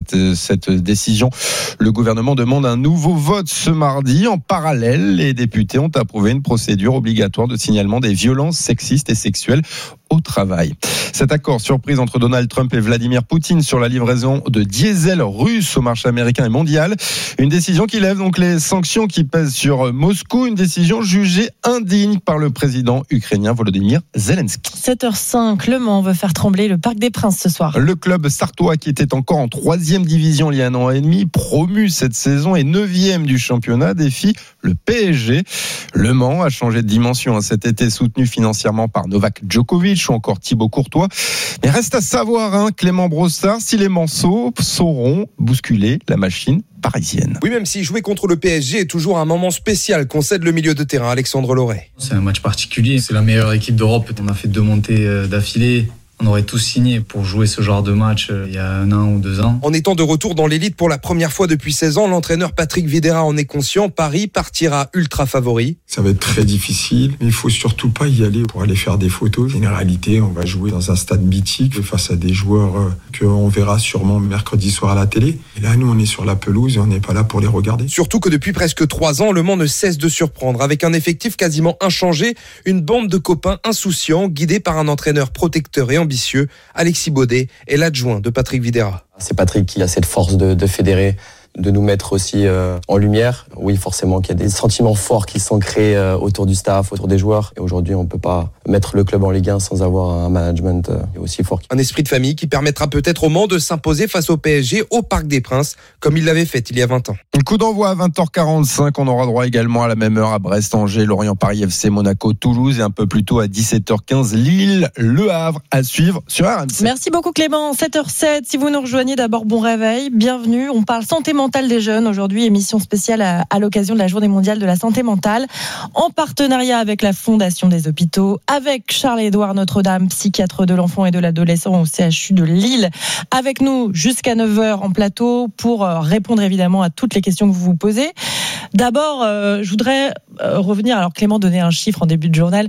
cette décision. Le gouvernement demande un nouveau vote ce mardi. En parallèle, les députés ont approuvé une procédure obligatoire de signalement des violences sexistes et sexuelles au travail. Cet accord surprise entre Donald Trump et Vladimir Poutine sur la livraison de diesel russe au marché américain et mondial. Une décision qui lève donc les sanctions qui pèsent sur Moscou. Une décision jugée indigne par le président ukrainien Volodymyr Zelensky. 7h05, Le Mans veut faire trembler le Parc des Princes ce soir. Le club sartois qui était encore en 3e division il y a un an et demi, promu cette saison et 9e du championnat, défie le PSG. Le Mans a changé de dimension cet été, soutenu financièrement par Novak Djokovic ou encore Thibaut Courtois. Mais reste à savoir, Clément Brossard, si les Manceaux sauront bousculer la machine parisienne. Oui, même si jouer contre le PSG est toujours un moment spécial, concède le milieu de terrain Alexandre Loret. C'est un match particulier, c'est la meilleure équipe d'Europe. On a fait 2 montées d'affilée. On aurait tous signé pour jouer ce genre de match il y a 1 an ou 2 ans. En étant de retour dans l'élite pour la première fois depuis 16 ans, l'entraîneur Patrick Vieira en est conscient. Paris partira ultra favori. Ça va être très difficile, mais il faut surtout pas y aller pour aller faire des photos. Généralité, on va jouer dans un stade mythique face à des joueurs qu'on verra sûrement mercredi soir à la télé. Et là, nous, on est sur la pelouse et on n'est pas là pour les regarder. Surtout que depuis presque 3 ans, Le Mans ne cesse de surprendre. Avec un effectif quasiment inchangé, une bande de copains insouciants, guidés par un entraîneur protecteur et ambitieux, Alexis Baudet est l'adjoint de Patrick Vieira. C'est Patrick qui a cette force de fédérer, de nous mettre aussi en lumière. Oui, forcément qu'il y a des sentiments forts qui sont créés autour du staff, autour des joueurs. Et aujourd'hui, on ne peut pas mettre le club en Ligue 1 sans avoir un management aussi fort. Un esprit de famille qui permettra peut-être au Mans de s'imposer face au PSG au Parc des Princes, comme il l'avait fait il y a 20 ans. Un coup d'envoi à 20h45. On aura droit également à la même heure à Brest, Angers, Lorient, Paris FC, Monaco, Toulouse et un peu plus tôt à 17h15, Lille, Le Havre à suivre sur RMC. Merci beaucoup Clément. 7h07. Si vous nous rejoignez, d'abord bon réveil. Bienvenue. On parle santé mentale des jeunes. Aujourd'hui, émission spéciale à l'occasion de la Journée mondiale de la santé mentale, en partenariat avec la Fondation des hôpitaux, avec Charles-Édouard Notre-Dame, psychiatre de l'enfant et de l'adolescent au CHU de Lille, avec nous jusqu'à 9h en plateau pour répondre évidemment à toutes les questions que vous vous posez. D'abord, je voudrais revenir, alors Clément donnait un chiffre en début de journal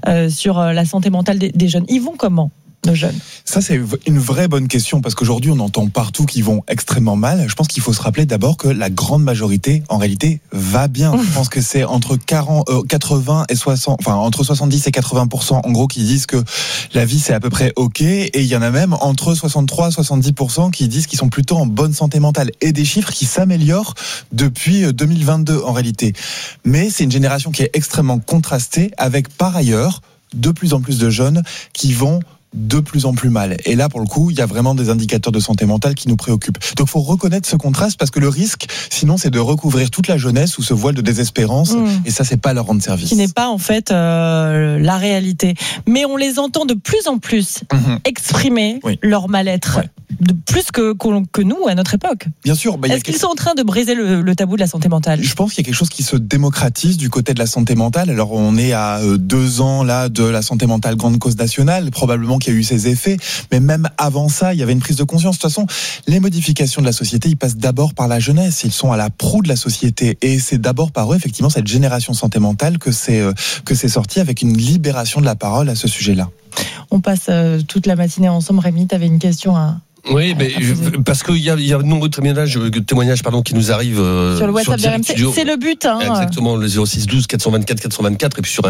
sur la santé mentale des jeunes. Ils vont comment ? Nos jeunes. Ça, c'est une vraie bonne question parce qu'aujourd'hui, on entend partout qu'ils vont extrêmement mal. Je pense qu'il faut se rappeler d'abord que la grande majorité, en réalité, va bien. Je pense que c'est entre 80 et 60, enfin, entre 70 et 80%, en gros, qui disent que la vie, c'est à peu près OK. Et il y en a même entre 63 et 70% qui disent qu'ils sont plutôt en bonne santé mentale. Et des chiffres qui s'améliorent depuis 2022, en réalité. Mais c'est une génération qui est extrêmement contrastée avec, par ailleurs, de plus en plus de jeunes qui vont de plus en plus mal. Et là, pour le coup, il y a vraiment des indicateurs de santé mentale qui nous préoccupent. Donc, il faut reconnaître ce contraste parce que le risque, sinon, c'est de recouvrir toute la jeunesse sous ce voile de désespérance. Et ça, c'est pas leur rendre service. Qui n'est pas, en fait, la réalité. Mais on les entend de plus en plus exprimer leur mal-être. Ouais. De plus que nous, à notre époque. Bien sûr. Est-ce qu'ils sont en train de briser le tabou de la santé mentale ? Je pense qu'il y a quelque chose qui se démocratise du côté de la santé mentale. Alors, on est à 2 ans là de la santé mentale grande cause nationale. Probablement qu'il y a eu ses effets, mais même avant ça, il y avait une prise de conscience. De toute façon, les modifications de la société, ils passent d'abord par la jeunesse. Ils sont à la proue de la société, et c'est d'abord par eux, effectivement, cette génération santé mentale que c'est sorti avec une libération de la parole à ce sujet-là. On passe toute la matinée ensemble. Rémi, tu avais une question à... Oui, mais parce qu'il y a de nombreux témoignages qui nous arrivent sur le WhatsApp de RMC. C'est le but. Exactement, le 06 12 424 424 et puis sur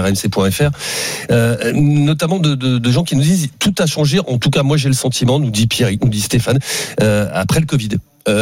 rmc.fr. Notamment de gens qui nous disent tout a changé. En tout cas, moi j'ai le sentiment, nous dit Pierre, nous dit Stéphane, après le Covid.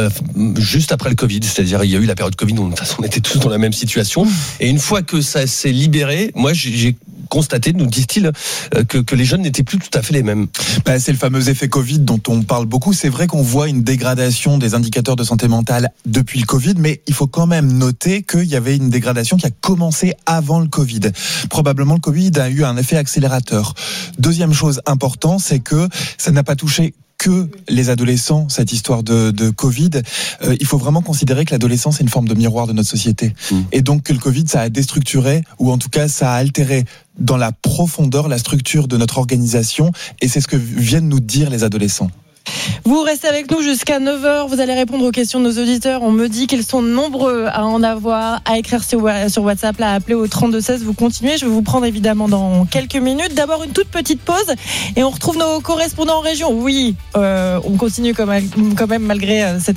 Juste après le Covid, c'est-à-dire il y a eu la période Covid, on était tous dans la même situation. Et une fois que ça s'est libéré, moi j'ai constaté, nous disent-ils, que les jeunes n'étaient plus tout à fait les mêmes. C'est le fameux effet Covid dont on parle beaucoup. C'est vrai qu'on voit une dégradation des indicateurs de santé mentale depuis le Covid, mais il faut quand même noter qu'il y avait une dégradation qui a commencé avant le Covid. Probablement le Covid a eu un effet accélérateur. Deuxième chose importante, c'est que ça n'a pas touché que les adolescents, cette histoire de Covid. Il faut vraiment considérer que l'adolescence est une forme de miroir de notre société. Et donc que le Covid, ça a déstructuré, ou en tout cas ça a altéré dans la profondeur la structure de notre organisation, et c'est ce que viennent nous dire les adolescents. Vous restez avec nous jusqu'à 9h, vous allez répondre aux questions de nos auditeurs. On me dit qu'ils sont nombreux à en avoir, à écrire sur WhatsApp, à appeler au 3216. Vous continuez, je vais vous prendre évidemment dans quelques minutes. D'abord une toute petite pause et on retrouve nos correspondants en région. Oui, on continue quand même malgré cette